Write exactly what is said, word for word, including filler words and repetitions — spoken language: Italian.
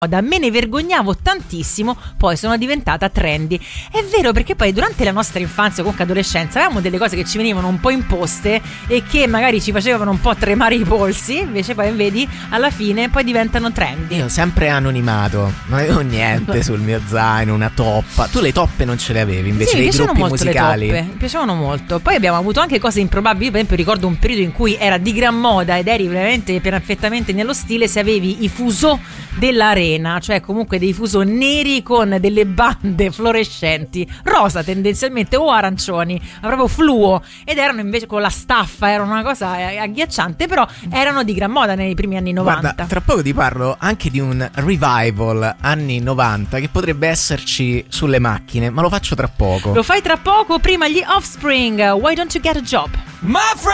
me ne vergognavo tantissimo, poi sono diventata trendy. È vero, perché poi durante la nostra infanzia, comunque adolescenza, avevamo delle cose che ci venivano un po' imposte e che magari ci facevano un po' tremare i polsi, invece poi vedi alla fine poi diventano trendy. Io sempre anonimato, non avevo niente sul mio zaino, una toppa. Tu le toppe non ce le avevi, invece sì, dei gruppi molto musicali. Le toppe, mi piacevano molto. Poi abbiamo avuto anche cose improbabili. Io per esempio ricordo un periodo in cui era di gran moda ed eri veramente perfettamente nello stile se avevi i fuso dell'arena, cioè comunque dei fuso neri con delle bande fluorescenti, rosa tendenzialmente o arancioni, ma proprio fluo, ed erano invece con la staffa, era una cosa agghiacciante, però erano di gran moda nei primi anni novanta. Guarda, tra poco ti parlo anche di un revival anni novanta che potrebbe esserci sulle macchine, ma lo faccio tra poco. Lo fai tra poco, prima gli Offspring, Why Don't You Get a Job? My friend